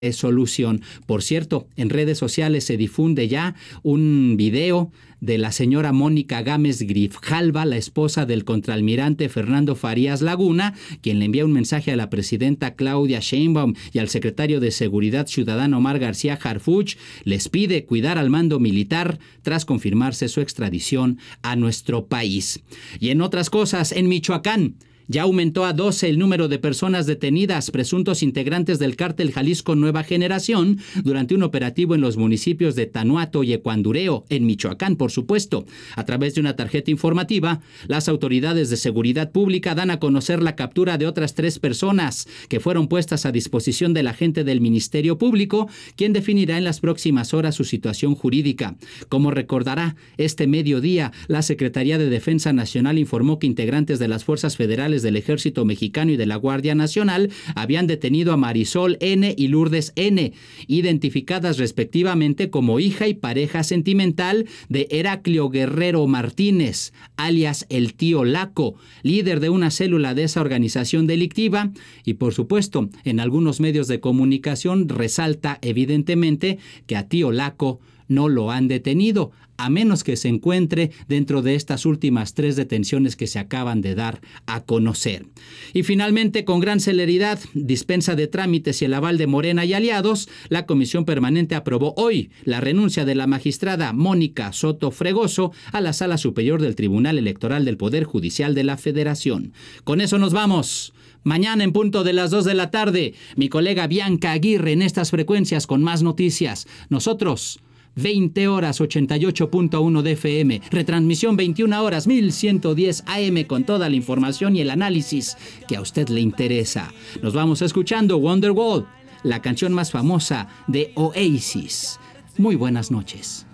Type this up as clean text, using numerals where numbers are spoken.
solución. Por cierto, en redes sociales se difunde ya un video de la señora Mónica Gámez Grijalva, la esposa del contraalmirante Fernando Farías Laguna, quien le envía un mensaje a la presidenta Claudia Sheinbaum y al secretario de Seguridad Ciudadana Omar García Harfuch. Les pide cuidar al mando militar tras confirmarse su extradición a nuestro país. Y en otras cosas, en Michoacán, ya aumentó a 12 el número de personas detenidas, presuntos integrantes del cártel Jalisco Nueva Generación, durante un operativo en los municipios de Tanuato y Ecuandureo, en Michoacán, por supuesto. A través de una tarjeta informativa, las autoridades de seguridad pública dan a conocer la captura de otras 3 personas que fueron puestas a disposición del agente del Ministerio Público, quien definirá en las próximas horas su situación jurídica. Como recordará, este mediodía, la Secretaría de Defensa Nacional informó que integrantes de las fuerzas federales del Ejército Mexicano y de la Guardia Nacional habían detenido a Marisol N. y Lourdes N., identificadas respectivamente como hija y pareja sentimental de Heraclio Guerrero Martínez, alias el Tío Laco, líder de una célula de esa organización delictiva. Y por supuesto, en algunos medios de comunicación resalta evidentemente que a Tío Laco no lo han detenido, a menos que se encuentre dentro de estas últimas 3 detenciones que se acaban de dar a conocer. Y finalmente, con gran celeridad, dispensa de trámites y el aval de Morena y aliados, la Comisión Permanente aprobó hoy la renuncia de la magistrada Mónica Soto Fregoso a la Sala Superior del Tribunal Electoral del Poder Judicial de la Federación. Con eso nos vamos. Mañana en punto de las 2 de la tarde, mi colega Bianca Aguirre en estas frecuencias con más noticias. Nosotros, 20 horas 88.1 de FM, retransmisión 21 horas 1110 AM con toda la información y el análisis que a usted le interesa. Nos vamos escuchando Wonderwall, la canción más famosa de Oasis. Muy buenas noches.